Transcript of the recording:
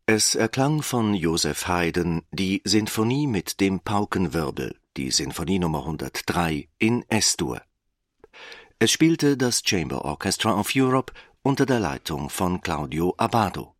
Es erklang von Joseph Haydn die Sinfonie mit dem Paukenwirbel, die Sinfonie Nr. 103 in S-Dur. Es spielte das Chamber Orchestra of Europe unter der Leitung von Claudio Abbado.